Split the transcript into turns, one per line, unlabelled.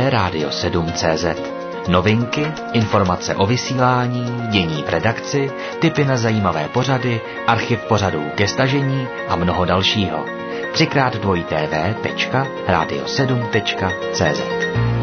www.radio7.cz. Novinky, informace o vysílání, dění v redakci, tipy na zajímavé pořady, archiv pořadů ke stažení a mnoho dalšího. 3x2tv.radio7.cz.